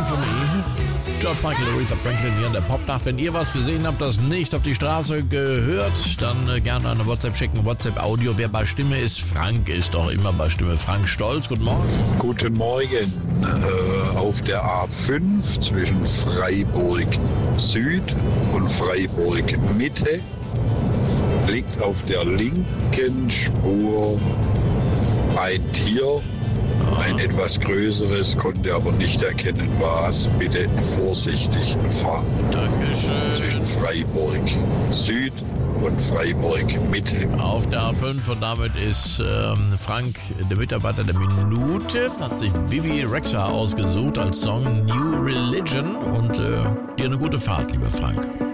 Waiting for Me. George Michael, Aretha Franklin hier in der Popnacht. Wenn ihr was gesehen habt, das nicht auf die Straße gehört, dann gerne eine WhatsApp schicken. WhatsApp-Audio. Wer bei Stimme ist, Frank ist doch immer bei Stimme. Frank Stolz, guten Morgen. Guten Morgen. Auf der A5 zwischen Freiburg Süd und Freiburg Mitte liegt auf der linken Spur ein Tier. Ein etwas größeres, konnte aber nicht erkennen, was. Bitte vorsichtig fahren. Dankeschön. Zwischen Freiburg Süd und Freiburg Mitte. Auf der A5 und damit ist Frank, der Mitarbeiter der Minute, hat sich Bibi Rexha ausgesucht als Song New Religion und dir eine gute Fahrt, lieber Frank.